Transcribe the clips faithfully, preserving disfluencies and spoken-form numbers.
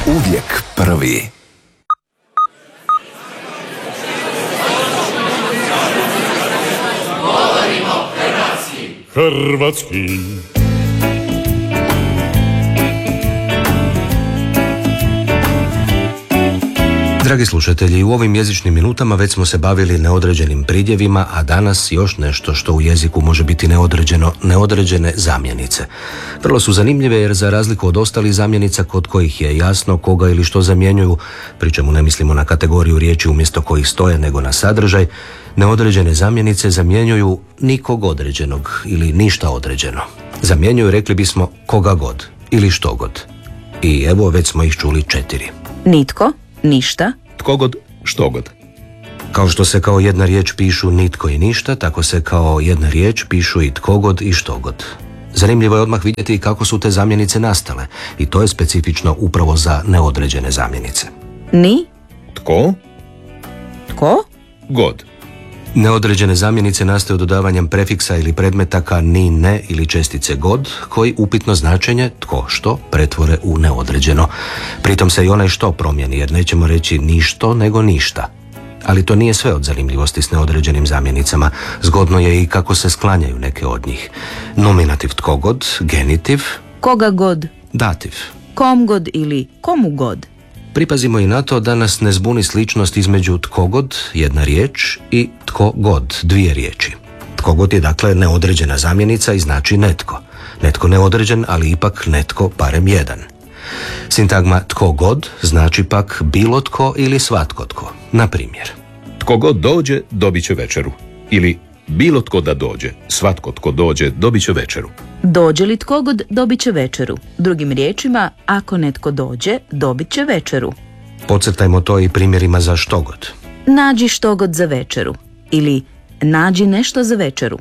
Uvijek prvi. Govorimo hrvatski. Hrvatski. Dragi slušatelji, u ovim jezičnim minutama već smo se bavili neodređenim pridjevima, a danas još nešto što u jeziku može biti neodređeno, neodređene zamjenice. Vrlo su zanimljive jer za razliku od ostalih zamjenica kod kojih je jasno koga ili što zamjenjuju, pri čemu ne mislimo na kategoriju riječi umjesto kojih stoje nego na sadržaj, neodređene zamjenice zamjenjuju nikog određenog ili ništa određeno. Zamjenjuju, rekli bismo, koga god ili što god. I evo već smo ih čuli četiri. Nitko, ništa, tko god, što god. Kao što se kao jedna riječ pišu nitko i ništa, tako se kao jedna riječ pišu i tko god i što god. Zanimljivo je odmah vidjeti kako su te zamjenice nastale i to je specifično upravo za neodređene zamjenice. Ni, Tko, tko, god. Neodređene zamjenice nastaju dodavanjem prefiksa ili predmetaka ni, ne ili čestice god, koji upitno značenje tko što pretvore u neodređeno. Pritom se i onaj što promijeni, jer nećemo reći ništo nego ništa. Ali to nije sve od zanimljivosti s neodređenim zamjenicama. Zgodno je i kako se sklanjaju neke od njih. Nominativ tko god, genitiv, koga god, dativ. kom god ili komu god. Pripazimo i na to da nas ne zbuni sličnost između tko god, jedna riječ, i tko god, dvije riječi. Tko god je dakle neodređena zamjenica i znači netko. Netko neodređen, ali ipak netko barem jedan. Sintagma tko god znači pak bilo tko ili svatko tko. Na primjer, Tko god dođe, dobit će večeru. Ili bilo tko da dođe, svatko tko dođe, dobit će večeru. Dođe li tko god, dobit će večeru. Drugim riječima, ako netko dođe, dobit će večeru. podcrtajmo to i primjerima za što god. Nađi što god za večeru. Ili nađi nešto za večeru.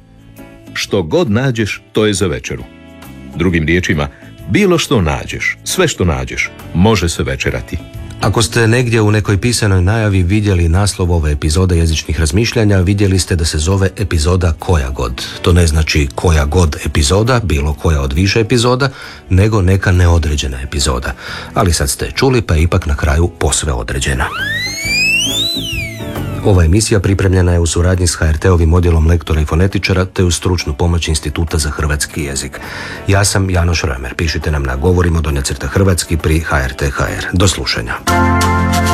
Što god nađeš, to je za večeru. Drugim riječima, bilo što nađeš, sve što nađeš, može se večerati. Ako ste negdje u nekoj pisanoj najavi vidjeli naslov ove epizode jezičnih razmišljanja, vidjeli ste da se zove epizoda koja god. To ne znači koja god epizoda, bilo koja od više epizoda, nego neka neodređena epizoda. Ali sad ste čuli, pa je ipak na kraju posve određena. Ova emisija pripremljena je u suradnji s ha er te-ovim odjelom lektora i fonetičara te uz stručnu pomoć Instituta za hrvatski jezik. Ja sam Janoš Römer. Pišite nam na govorimo donja crta hrvatski pri ha er te tačka ha er. Do slušanja.